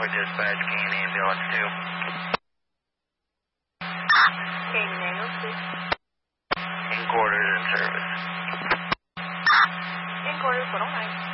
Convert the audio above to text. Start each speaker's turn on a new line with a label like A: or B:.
A: dispatch, Canyon Ambulance 2.
B: Canyon Ambulance 2.
A: In quarters in service.
B: In quarters, what all night?